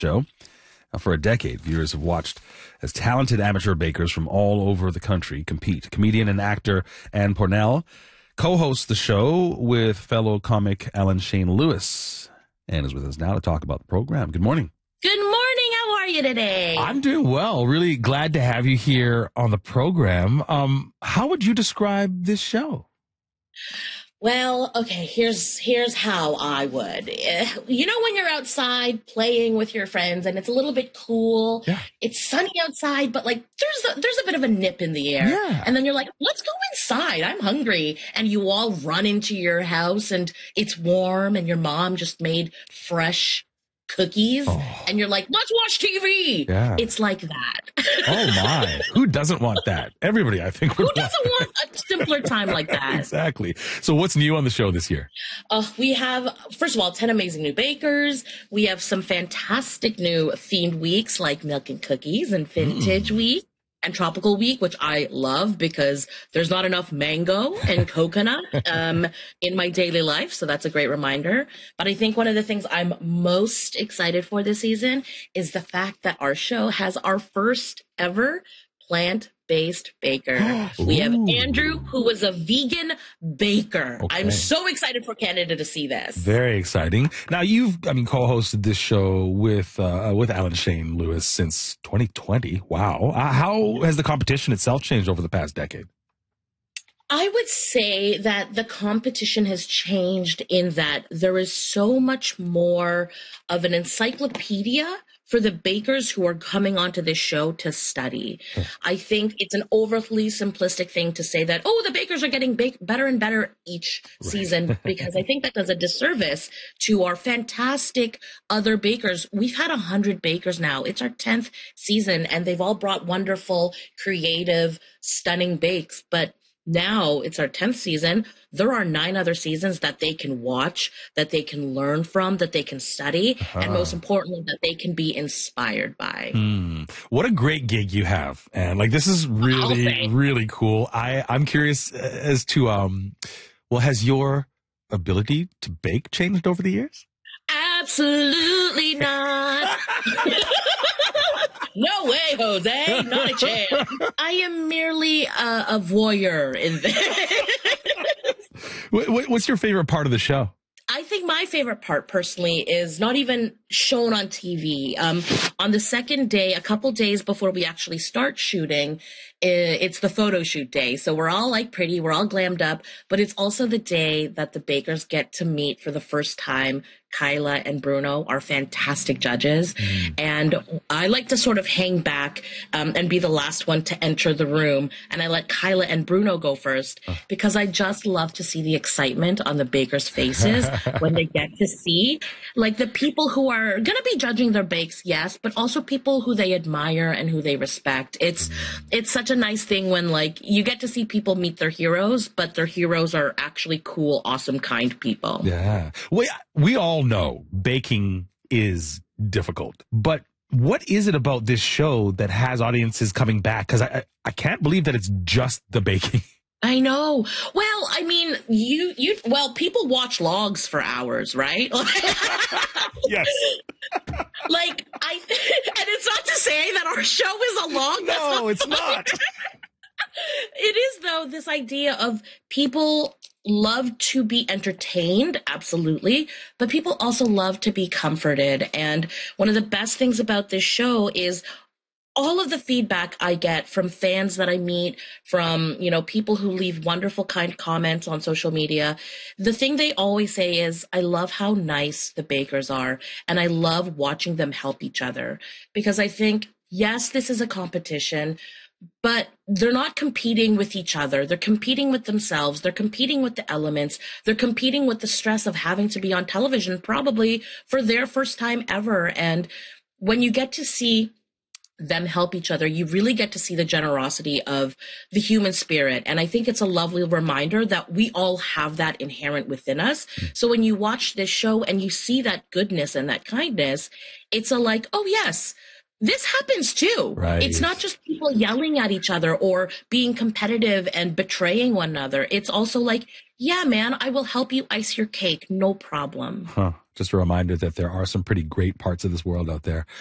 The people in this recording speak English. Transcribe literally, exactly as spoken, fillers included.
show. Now, for a decade, viewers have watched as talented amateur bakers from all over the country compete. Comedian and actor Ann Pornell co-hosts the show with fellow comic Alan Shane Lewis. Ann is with us now to talk about the program. Good morning. Good morning. How are you today? I'm doing well. Really glad to have you here on the program. Um, how would you describe this show? Well, okay, here's here's how I would. Eh, You know when you're outside playing with your friends and it's a little bit cool. Yeah. It's sunny outside, but like there's a, there's a bit of a nip in the air. Yeah. And then you're like, let's go inside. I'm hungry. And you all run into your house and it's warm and your mom just made fresh cookies Oh. and you're like, let's watch T V. Yeah. It's like that. Oh, my. Who doesn't want that? Everybody, I think. Would Who doesn't want a simpler time like that? Exactly. So what's new on the show this year? Uh, we have, first of all, ten amazing new bakers. We have some fantastic new themed weeks like Milk and Cookies and Vintage Week and Tropical Week, which I love because there's not enough mango and coconut um, in my daily life. So that's a great reminder. But I think one of the things I'm most excited for this season is the fact that our show has our first ever plant-based baker. We have Ooh. Andrew, who was a vegan baker. Okay. I'm so excited for Canada to see this. Very exciting. Now, you've, I mean, co-hosted this show with uh, with Alan Shane Lewis since twenty twenty. Wow. Uh, how has the competition itself changed over the past decade? I would say that the competition has changed in that there is so much more of an encyclopedia for the bakers who are coming onto this show to study. I think it's an overly simplistic thing to say that, oh, the bakers are getting baked better and better each season, because I think that does a disservice to our fantastic other bakers. We've had a hundred bakers now. It's our tenth season and they've all brought wonderful, creative, stunning bakes. But now it's our tenth season. There are nine other seasons that they can watch, that they can learn from, that they can study, and most importantly, that they can be inspired by. Mm. What a great gig you have. And like, this is really, thanks. really cool. I, I'm curious as to, um, well, has your ability to bake changed over the years? Absolutely not. No way, Jose. Not a chance. I am merely a, a voyeur in this. What, what- what's your favorite part of the show? I think my favorite part personally is not even shown on T V. Um, on the second day, a couple days before we actually start shooting, i- it's the photo shoot day. So we're all like pretty, we're all glammed up, but it's also the day that the bakers get to meet for the first time Kyla and Bruno, our fantastic judges. And I like to sort of hang back um, and be the last one to enter the room. And I let Kyla and Bruno go first because I just love to see the excitement on the bakers' faces when they get to see like the people who are going to be judging their bakes, yes, but also people who they admire and who they respect. It's it's such a nice thing when like you get to see people meet their heroes, but their heroes are actually cool, awesome, kind people. Yeah. We, we all know baking is difficult, but what is it about this show that has audiences coming back? Because I, I, I can't believe that it's just the baking. I know. Well, I mean, you, you, well, people watch logs for hours, right? Yes. Like, I, and it's not to say that our show is a log. That's No, not it's not. It is, though, this idea of people love to be entertained, absolutely, but people also love to be comforted. And one of the best things about this show is all of the feedback I get from fans that I meet, from, you know, people who leave wonderful, kind comments on social media. The thing they always say is, I love how nice the bakers are, and I love watching them help each other. Because I think, yes, this is a competition, but they're not competing with each other. They're competing with themselves. They're competing with the elements. They're competing with the stress of having to be on television, probably for their first time ever. And when you get to see them help each other, you really get to see the generosity of the human spirit. And I think it's a lovely reminder that we all have that inherent within us. So when you watch this show and you see that goodness and that kindness, it's a like, oh yes, this happens too. Right. It's not just people yelling at each other or being competitive and betraying one another. It's also like, Yeah, man, I will help you ice your cake. No problem. Huh. Just a reminder that there are some pretty great parts of this world out there.